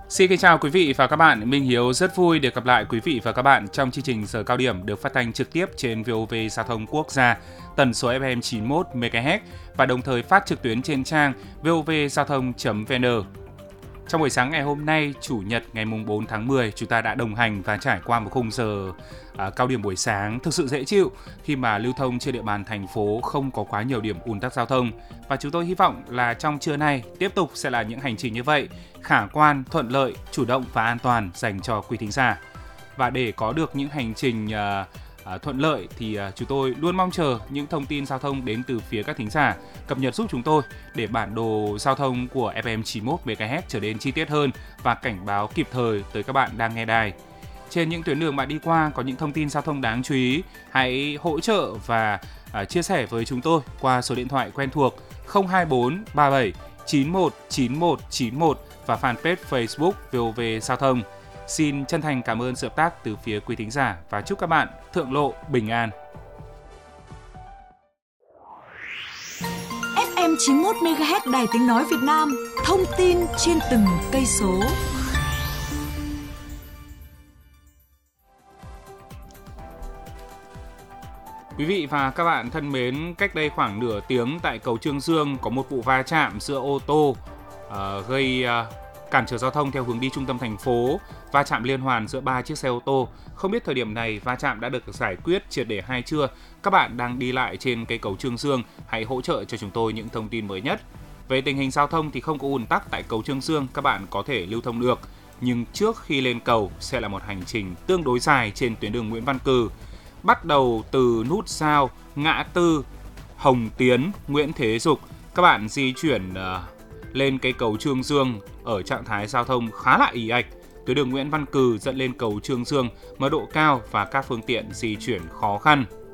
Xin kính chào quý vị và các bạn. Minh Hiếu rất vui được gặp lại quý vị và các bạn trong chương trình Giờ Cao Điểm được phát thanh trực tiếp trên VOV Giao thông Quốc gia, tần số FM 91 MHz và đồng thời phát trực tuyến trên trang vovgiao thông.vn. Trong buổi sáng ngày hôm nay, Chủ nhật ngày 4 tháng 10, chúng ta đã đồng hành và trải qua một khung giờ cao điểm buổi sáng thực sự dễ chịu khi mà lưu thông trên địa bàn thành phố không có quá nhiều điểm ùn tắc giao thông. Và chúng tôi hy vọng là trong trưa nay tiếp tục sẽ là những hành trình như vậy, khả quan, thuận lợi, chủ động và an toàn dành cho quý thính giả. Và để có được những hành trình thuận lợi thì chúng tôi luôn mong chờ những thông tin giao thông đến từ phía các thính giả cập nhật giúp chúng tôi để bản đồ giao thông của FM 91 MHz trở nên chi tiết hơn và cảnh báo kịp thời tới các bạn đang nghe đài. Trên những tuyến đường bạn đi qua có những thông tin giao thông đáng chú ý, hãy hỗ trợ và chia sẻ với chúng tôi qua số điện thoại quen thuộc 024 37 91 91 91 và fanpage Facebook VOV Giao thông. Xin chân thành cảm ơn sự hợp tác từ phía quý thính giả và chúc các bạn thượng lộ bình an. FM 91 MHz Đài Tiếng nói Việt Nam, thông tin trên từng cây số. Quý vị và các bạn thân mến, cách đây khoảng nửa tiếng tại cầu Trương Dương có một vụ va chạm giữa ô tô gây cản trở giao thông theo hướng đi trung tâm thành phố, va chạm liên hoàn giữa 3 chiếc xe ô tô. Không biết thời điểm này va chạm đã được giải quyết triệt để hay chưa? Các bạn đang đi lại trên cây cầu Trương Dương, hãy hỗ trợ cho chúng tôi những thông tin mới nhất. Về tình hình giao thông thì không có ùn tắc tại cầu Trương Dương, các bạn có thể lưu thông được. Nhưng trước khi lên cầu sẽ là một hành trình tương đối dài trên tuyến đường Nguyễn Văn Cừ. Bắt đầu từ nút giao ngã tư Hồng Tiến, Nguyễn Thế Dục, các bạn di chuyển lên cây cầu Trương Dương ở trạng thái giao thông khá là ì ạch. Tuyến đường Nguyễn Văn Cừ dẫn lên cầu Trương Dương mật độ cao và các phương tiện di chuyển khó khăn.